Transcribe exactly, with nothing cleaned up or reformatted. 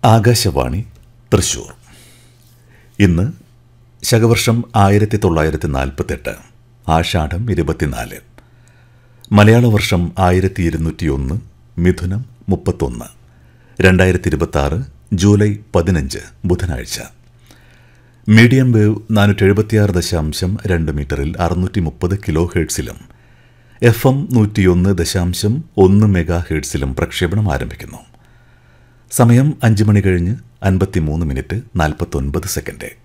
ആകാശവാണി തൃശൂർ. ഇന്ന് ശകവർഷം ആയിരത്തി തൊള്ളായിരത്തി നാൽപ്പത്തെട്ട് ആഷാഢം ഇരുപത്തിനാല്, മലയാള വർഷം ആയിരത്തി ഇരുന്നൂറ്റി ഒന്ന് മിഥുനം മുപ്പത്തൊന്ന്, രണ്ടായിരത്തി ഇരുപത്തി ആറ് ജൂലൈ പതിനഞ്ച് ബുധനാഴ്ച. മീഡിയം വേവ് നാനൂറ്റി എഴുപത്തിയാറ് ദശാംശം രണ്ട് മീറ്ററിൽ അറുന്നൂറ്റി മുപ്പത് കിലോ ഹേർട്സിലും എഫ് എം നൂറ്റിയൊന്ന് ദശാംശം ഒന്ന് മെഗാ ഹേർട്സിലും പ്രക്ഷേപണം ആരംഭിക്കുന്നു. സമയം അഞ്ച് മണി കഴിഞ്ഞ് അൻപത്തിമൂന്ന് മിനിറ്റ് നാൽപ്പത്തൊൻപത് സെക്കൻഡ്.